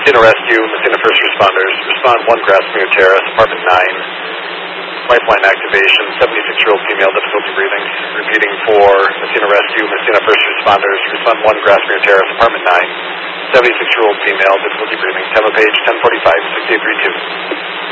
Messina Rescue, Messina First Responders, respond 1 Grasmere Terrace, apartment 9. Lifeline activation, 76-year-old female, difficulty breathing. Repeating for Messina Rescue, Messina First Responders, respond 1 Grasmere Terrace, apartment 9. 76-year-old female, difficulty breathing. Tema page 1045, 6832.